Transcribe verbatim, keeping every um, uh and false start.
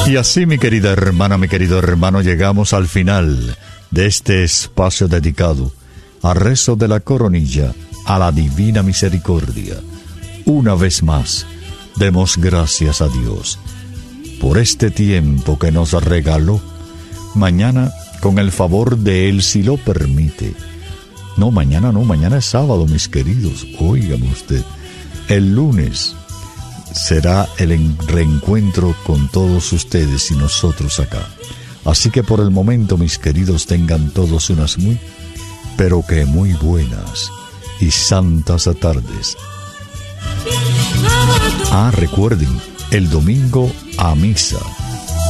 Y así, mi querida hermana, mi querido hermano, llegamos al final de este espacio dedicado al rezo de la coronilla a la Divina Misericordia. Una vez más, demos gracias a Dios por este tiempo que nos regaló. Mañana, con el favor de Él, si lo permite. No, mañana no, mañana es sábado, mis queridos. Óigame usted, el lunes será el reencuentro con todos ustedes y nosotros acá. Así que por el momento, mis queridos, tengan todos unas muy, pero que muy buenas y santas tardes. Ah, recuerden, el domingo a misa.